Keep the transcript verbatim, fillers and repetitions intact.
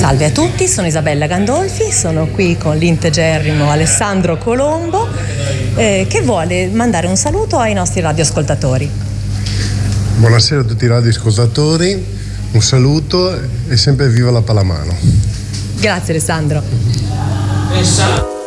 Salve a tutti, sono Isabella Gandolfi, sono qui con l'integerrimo Alessandro Colombo eh, che vuole mandare un saluto ai nostri radioascoltatori. Buonasera a tutti i radioascoltatori, un saluto e sempre viva la pallamano. Grazie Alessandro.